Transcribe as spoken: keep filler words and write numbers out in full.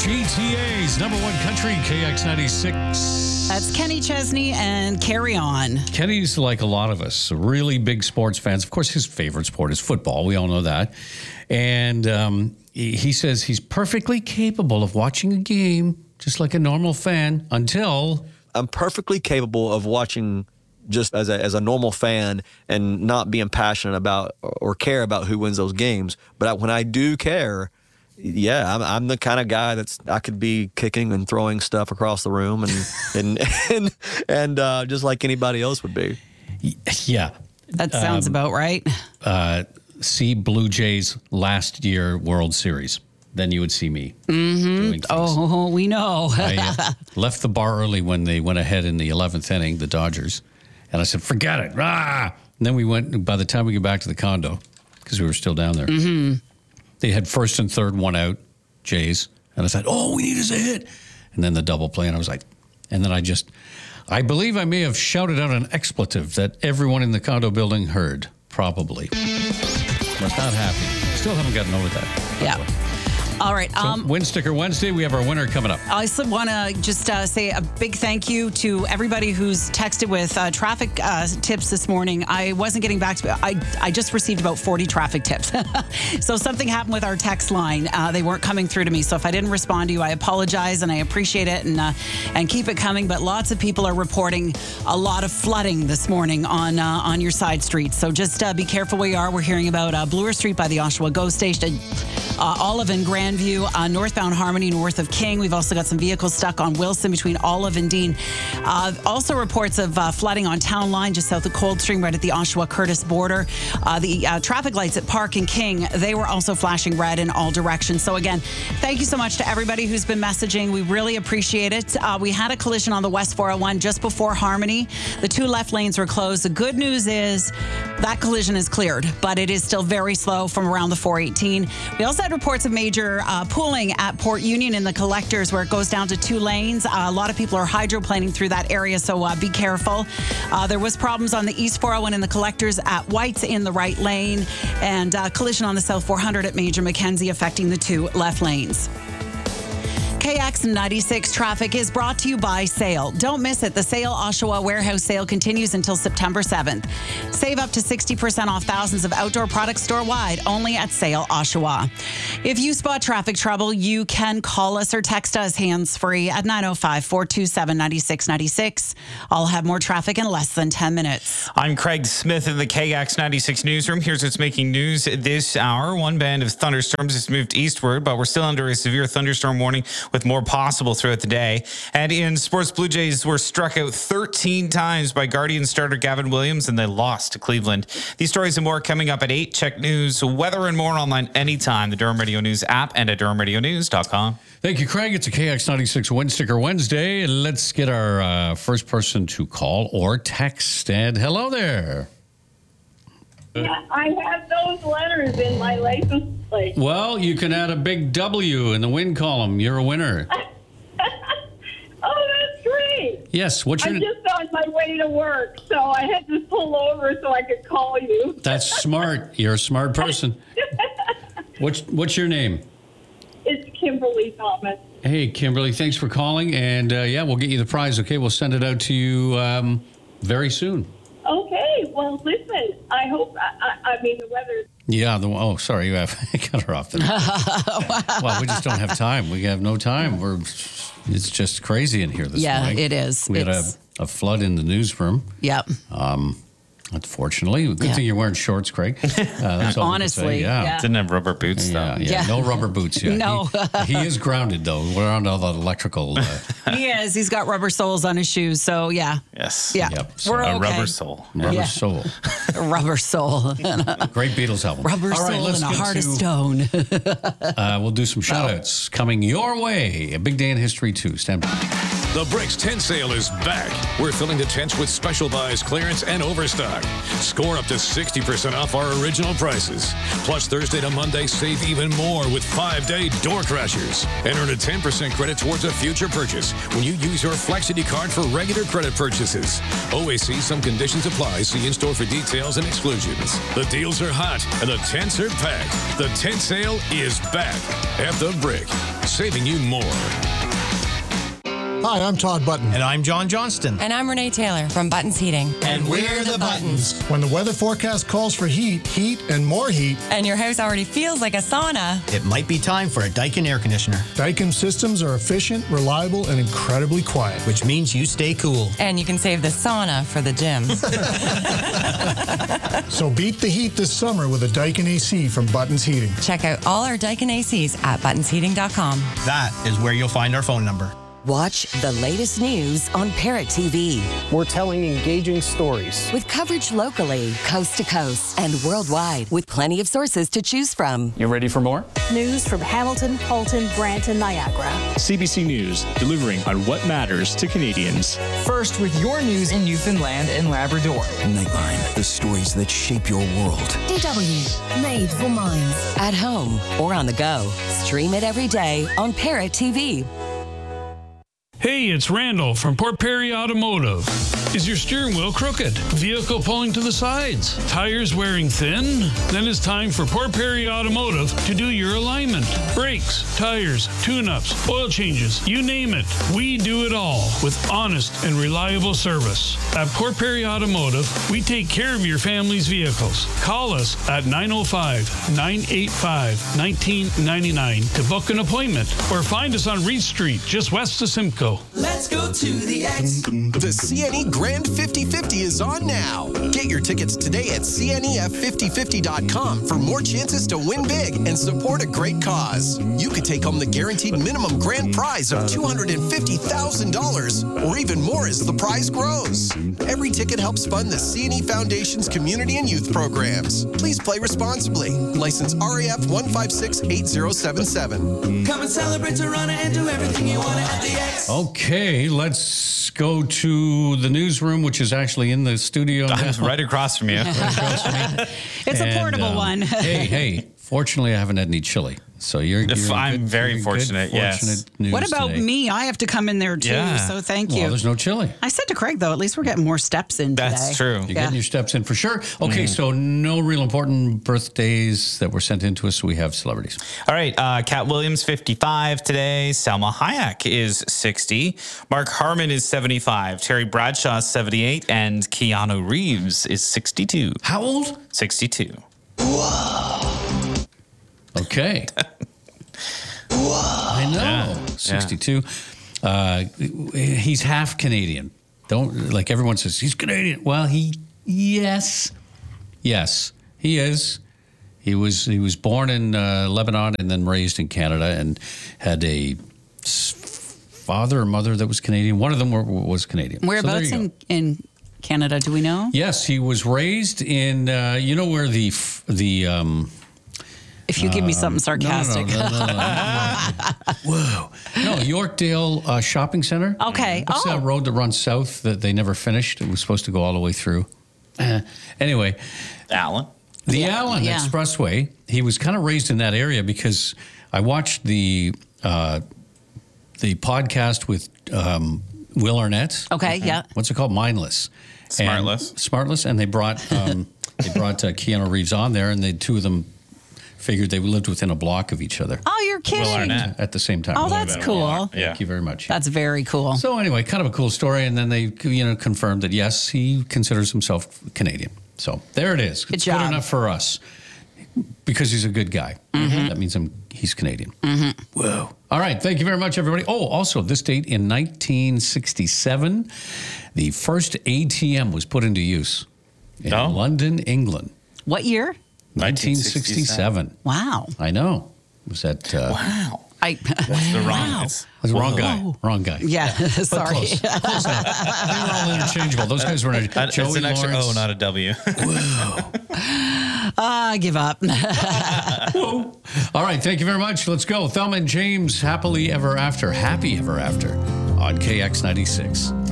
G T A's number one country, K X ninety-six. That's Kenny Chesney and Carry On. Kenny's like a lot of us, really big sports fans. Of course, his favorite sport is football. We all know that. And um, he, he says he's perfectly capable of watching a game just like a normal fan until... I'm perfectly capable of watching just as a, as a normal fan and not being passionate about or care about who wins those games. But when I do care... Yeah, I'm, I'm the kind of guy that's I could be kicking and throwing stuff across the room and and and, and uh, just like anybody else would be. Yeah, that sounds um, about right. Uh, see Blue Jays last year World Series, then you would see me. Mm-hmm. Oh, we know. I uh, left the bar early when they went ahead in the eleventh inning, the Dodgers, and I said, "Forget it!" Ah! And then we went. By the time we get back to the condo, because we were still down there. Mm-hmm. They had first and third, one out, Jays. And I said, all we need is a hit. And then the double play. And I was like, and then I just, I believe I may have shouted out an expletive that everyone in the condo building heard, probably. Was not happy. Still haven't gotten over that. Yeah. All right. So, Um, Win Sticker Wednesday, we have our winner coming up. I also want to just uh, say a big thank you to everybody who's texted with uh, traffic uh, tips this morning. I wasn't getting back to I I just received about forty traffic tips. So something happened with our text line. Uh, they weren't coming through to me. So if I didn't respond to you, I apologize and I appreciate it and uh, and keep it coming. But lots of people are reporting a lot of flooding this morning on uh, on your side streets. So just uh, be careful where you are. We're hearing about uh, Bloor Street by the Oshawa GO Station, uh, Olive and Grand Grandview, uh, northbound Harmony, north of King. We've also got some vehicles stuck on Wilson between Olive and Dean. Uh, also reports of uh, flooding on Town Line, just south of Coldstream, right at the Oshawa-Curtis border. Uh, the uh, traffic lights at Park and King, they were also flashing red in all directions. So again, thank you so much to everybody who's been messaging. We really appreciate it. Uh, we had a collision on the West four oh one just before Harmony. The two left lanes were closed. The good news is that collision is cleared, but it is still very slow from around the four eighteen. We also had reports of major uh, pooling at Port Union in the collectors where it goes down to two lanes. Uh, a lot of people are hydroplaning through that area, so uh, be careful. Uh, there was problems on the East four oh one in the collectors at White's in the right lane, and uh, collision on the South four hundred at Major Mackenzie affecting the two left lanes. K X ninety-six traffic is brought to you by Sale. Don't miss it. The Sale Oshawa Warehouse Sale continues until September seventh. Save up to sixty percent off thousands of outdoor products store-wide, only at Sale Oshawa. If you spot traffic trouble, you can call us or text us hands-free at nine oh five, four two seven, nine six nine six. I'll have more traffic in less than ten minutes. I'm Craig Smith in the K X ninety-six newsroom. Here's what's making news this hour. One band of thunderstorms has moved eastward, but we're still under a severe thunderstorm warning with more possible throughout the day. And in sports, Blue Jays were struck out thirteen times by Guardian starter Gavin Williams, and they lost to Cleveland. These stories and more coming up at eight. Check news, weather, and more online anytime. The Durham Radio News app and at durham radio news dot com. Thank you, Craig. It's a K X ninety-six Win Sticker Wednesday. Let's get our uh, first person to call or text. And hello there. Yeah, I have those letters in my license plate. Well, you can add a big W in the win column. You're a winner. Oh, that's great. Yes. What's your I'm just on my way to work, so I had to pull over so I could call you. That's smart. You're a smart person. What's What's your name? It's Kimberly Thomas. Hey, Kimberly. Thanks for calling. And, uh, yeah, we'll get you the prize, okay? We'll send it out to you um, very soon. Okay. Well, listen, I hope, I, I, I mean, the weather... Yeah. The, oh, sorry. You have cut her off. Well, we just don't have time. We have no time. We're It's just crazy in here this yeah, morning. Yeah, it is. We it's... had a, a flood in the newsroom. Yep. Um, unfortunately. Good yeah. thing you're wearing shorts, Craig. Uh, that's all Honestly. yeah. yeah. Didn't have rubber boots, though. Yeah, yeah. Yeah. No rubber boots yet. No. He, he is grounded, though. We're on all the electrical. Uh, He is. He's got rubber soles on his shoes. So, yeah. Yes. Yeah. Yep. So We're A okay. rubber sole. rubber Yeah. soul. Rubber sole. Great Beatles album. Rubber all right, soul let's and a get heart to, of stone. uh, we'll do some shout outs coming your way. A big day in history, too. Stand by. The Bricks tent sale is back. We're filling the tents with special buys, clearance, and overstock. Score up to sixty percent off our original prices. Plus, Thursday to Monday, save even more with five-day door crashers. And earn a ten percent credit towards a future purchase when you use your Flexity card for regular credit purchases. Always see some conditions apply. See in-store for details and exclusions. The deals are hot and the tents are packed. The tent sale is back at The Brick, saving you more. Hi, I'm Todd Button. And I'm John Johnston. And I'm Renee Taylor from Buttons Heating. And we're the Buttons. When the weather forecast calls for heat, heat, and more heat, and your house already feels like a sauna, it might be time for a Daikin air conditioner. Daikin systems are efficient, reliable, and incredibly quiet. Which means you stay cool. And you can save the sauna for the gym. So beat the heat this summer with a Daikin A C from Buttons Heating. Check out all our Daikin A Cs at buttons heating dot com. That is where you'll find our phone number. Watch the latest news on Parrot T V. We're telling engaging stories. With coverage locally, coast to coast, and worldwide, with plenty of sources to choose from. You ready for more? News from Hamilton, Halton, Brant, and Niagara. C B C News, delivering on what matters to Canadians. First with your news in Newfoundland and Labrador. Nightline, the stories that shape your world. D W, made for minds. At home or on the go. Stream it every day on Parrot T V. Hey, it's Randall from Port Perry Automotive. Is your steering wheel crooked? Vehicle pulling to the sides? Tires wearing thin? Then it's time for Port Perry Automotive to do your alignment. Brakes, tires, tune-ups, oil changes, you name it. We do it all with honest and reliable service. At Port Perry Automotive, we take care of your family's vehicles. Call us at nine oh five, nine eight five, one nine nine nine to book an appointment or find us on Reed Street, just west of Simcoe. Let's go to the X. The C N E Grand fifty fifty is on now. Get your tickets today at C N E F fifty fifty dot com for more chances to win big and support a great cause. You could take home the guaranteed minimum grand prize of two hundred fifty thousand dollars or even more as the prize grows. Every ticket helps fund the C N E Foundation's community and youth programs. Please play responsibly. License R A F one five six eight zero seven seven. Come and celebrate Toronto and do everything you want at the X. Okay, let's go to the newsroom, which is actually in the studio. I'm right across from you. Right across from me. It's And, a portable um, one. hey, hey, fortunately, I haven't had any chili. So you're, you're I'm good, very you're fortunate, good, yes. fortunate news What about today. me? I have to come in there too, Yeah. so thank you. Well, there's no chili. I said to Craig, though, at least we're getting more steps in today. That's true. You're Yeah. getting your steps in for sure. Okay, Mm. so no real important birthdays that were sent in to us. So we have celebrities. All right, uh, Cat Williams, fifty-five today. Salma Hayek is sixty. Mark Harmon is seventy-five. Terry Bradshaw is seventy-eight. And Keanu Reeves is sixty-two. How old? sixty-two. Okay. I know. Yeah. sixty-two. Uh, he's half Canadian. Don't, like everyone says, he's Canadian. Well, he, yes. Yes, he is. He was he was born in uh, Lebanon and then raised in Canada and had a s- father or mother that was Canadian. One of them were, was Canadian. So there Whereabouts you go. in, in Canada, do we know? Yes, he was raised in, uh, you know where the, f- the, um, If you give me something Um, no, no, no, sarcastic. no, no, no. Whoa. No, Yorkdale uh, Shopping Center. Okay. What's Oh. that road that runs south that they never finished? It was supposed to go all the way through. Uh, anyway. Allen. The Yeah, Allen yeah. Expressway. He was kind of raised in that area because I watched the uh, the podcast with um, Will Arnett. Okay, yeah. What's it called? Mindless. Smartless. And, Smartless. And they brought um, they brought uh, Keanu Reeves on there, and the two of them figured they lived within a block of each other Oh, you're kidding. Arnett. at the same time. Oh, that's cool. Yeah. Thank you very much. That's very cool. So anyway, kind of a cool story, and then they you know confirmed that yes, he considers himself Canadian. So there it is. Good it's job. good enough for us because he's a good guy. Mm-hmm. That means I'm, he's Canadian. Whoa! All right, thank you very much, everybody. Oh, also this date in nineteen sixty-seven, the first A T M was put into use in Oh. London, England. What year? nineteen sixty-seven. Wow. I know. Was that? Uh, Wow. I, The wrong. Wow. was the wrong guy. Wrong guy. Yeah, sorry. Close. Close enough. They were all interchangeable. Those guys were in a, Uh, Joey it's an extra Lawrence. O, not a W. I give up. All right, thank you very much. Let's go. Thelma and James, Happily Ever After. Happy Ever After. on K X ninety-six.